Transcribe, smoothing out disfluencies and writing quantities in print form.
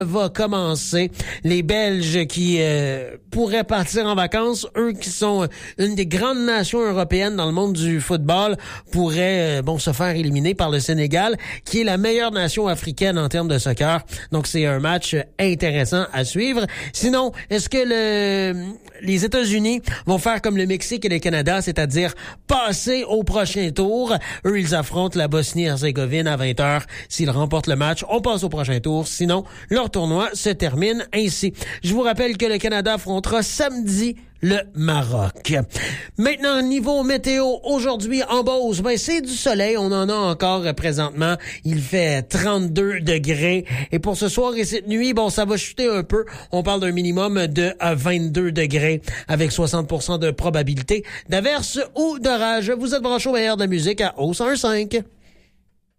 va commencer. Les Belges qui pourraient partir en vacances, eux qui sont une des grandes nations européennes dans le monde du football, pourraient se faire éliminer par le Sénégal, qui est la meilleure nation africaine en termes de soccer. Donc c'est un match intéressant à suivre. Sinon, est-ce que les États-Unis vont faire comme le Mexique et le Canada, c'est-à-dire passer au prochain tour? Eux, ils affrontent la Bosnie-Herzégovine à 20h. S'ils remportent le match, on passe au prochain tour. Sinon, leur tournoi se termine ainsi. Je vous rappelle que le Canada affrontera samedi le Maroc. Maintenant, niveau météo, aujourd'hui en Beauce, c'est du soleil. On en a encore présentement. Il fait 32 degrés. Et pour ce soir et cette nuit, ça va chuter un peu. On parle d'un minimum de 22 degrés avec 60% de probabilité d'averse ou d'orage. Vous êtes branché au meilleur de la musique à O105.